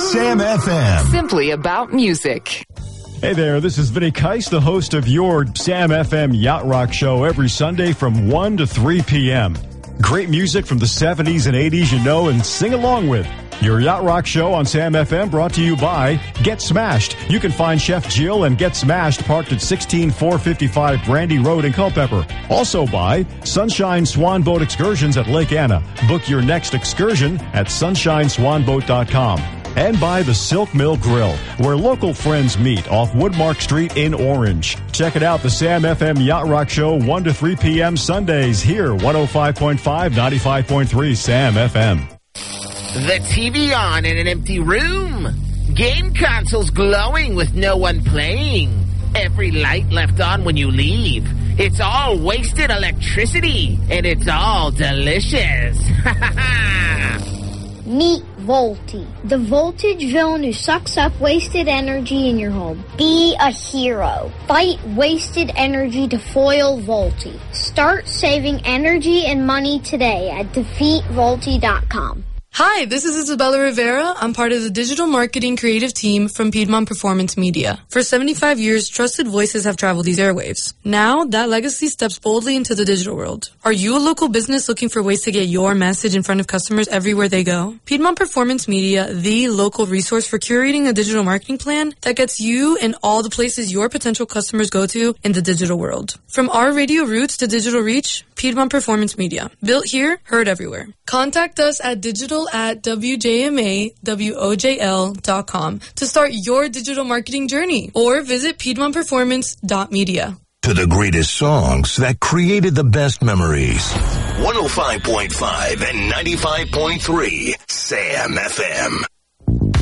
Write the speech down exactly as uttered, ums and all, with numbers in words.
Sam F M. Simply about music. Hey there, this is Vinny Keiss, the host of your Sam F M Yacht Rock Show every Sunday from one to three p.m. Great music from the seventies and eighties you know and sing along with. Your Yacht Rock Show on Sam F M brought to you by Get Smashed. You can find Chef Jill and Get Smashed parked at sixteen four fifty-five Brandy Road in Culpeper. Also by Sunshine Swan Boat Excursions at Lake Anna. Book your next excursion at sunshine swan boat dot com. And by the Silk Mill Grill, where local friends meet off Woodmark Street in Orange. Check it out, the Sam F M Yacht Rock Show, one to three p.m. Sundays here, one oh five point five, ninety-five point three Sam F M. The T V on in an empty room. Game consoles glowing with no one playing. Every light left on when you leave. It's all wasted electricity, and it's all delicious. Ha ha ha! Meet Volti, the voltage villain who sucks up wasted energy in your home. Be a hero. Fight wasted energy to foil Volti. Start saving energy and money today at defeat volti dot com. Hi, this is Isabella Rivera. I'm part of the digital marketing creative team from Piedmont Performance Media. For seventy-five years, trusted voices have traveled these airwaves. Now, that legacy steps boldly into the digital world. Are you a local business looking for ways to get your message in front of customers everywhere they go? Piedmont Performance Media, the local resource for curating a digital marketing plan that gets you in all the places your potential customers go to in the digital world. From our radio roots to digital reach, Piedmont Performance Media. Built here, heard everywhere. Contact us at digital at w j m a w o j l dot com to start your digital marketing journey, or visit piedmont performance dot media. To the greatest songs that created the best memories. one oh five point five and ninety-five point three Sam F M.